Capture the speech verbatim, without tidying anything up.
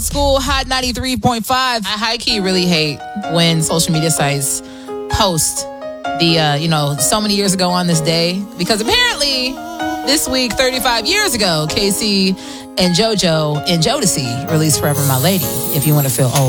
School Hot ninety-three point five. I high key really hate when social media sites post the, uh, you know, so many years ago on this day. Because apparently this week, thirty-five years ago, Casey and JoJo and Jodeci released Forever My Lady, if you want to feel old.